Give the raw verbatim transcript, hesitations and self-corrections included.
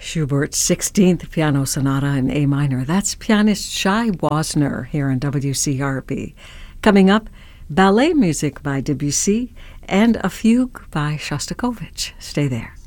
Schubert's sixteenth Piano Sonata in A minor. That's pianist Shai Wasner here on W C R B. Coming up, ballet music by Debussy and a fugue by Shostakovich. Stay there.